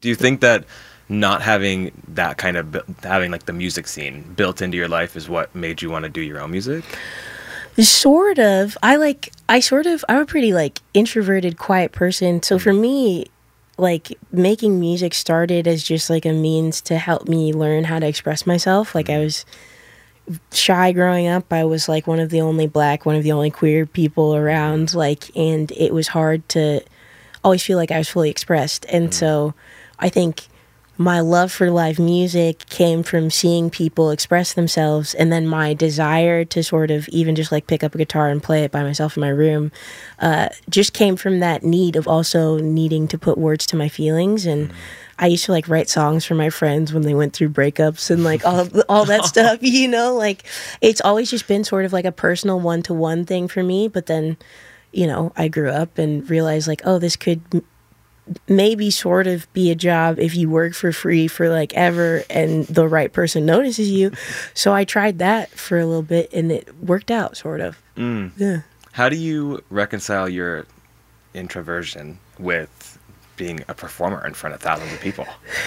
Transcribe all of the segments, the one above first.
Do you think that not having that kind of having like the music scene built into your life is what made you want to do your own music? Sort of. I'm a pretty like introverted, quiet person. So for me, like making music started as just like a means to help me learn how to express myself. Like I was shy growing up. I was like one of the only black, one of the only queer people around, like, and it was hard to always feel like I was fully expressed. And so I think my love for live music came from seeing people express themselves, and then my desire to sort of even just like pick up a guitar and play it by myself in my room just came from that need of also needing to put words to my feelings. And I used to like write songs for my friends when they went through breakups and like all that stuff, you know, like it's always just been sort of like a personal one-to-one thing for me. But then, you know, I grew up and realized like, oh, this could maybe sort of be a job if you work for free for like ever and the right person notices you. So I tried that for a little bit and it worked out sort of. Yeah. How do you reconcile your introversion with being a performer in front of thousands of people?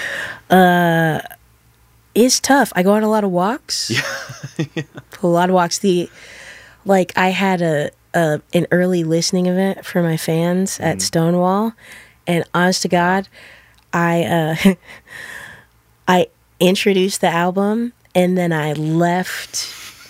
It's tough. I go on a lot of walks. Yeah. A lot of walks. I had an early listening event for my fans at Stonewall. And honest to God, I introduced the album and then I left.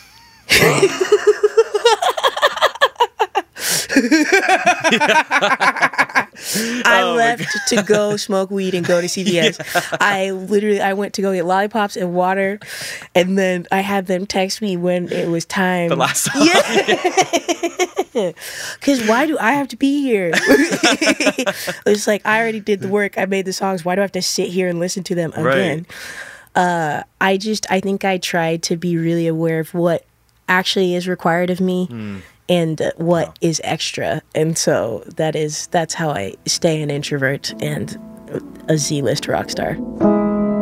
I left to go smoke weed and go to CVS. Yeah. I went to go get lollipops and water, and then I had them text me when it was time. The last song. Yeah. Because why do I have to be here? It's like, I already did the work. I made the songs. Why do I have to sit here and listen to them again? Right. I think I tried to be really aware of what actually is required of me and what is extra. And so that's how I stay an introvert and a Z-list rock star.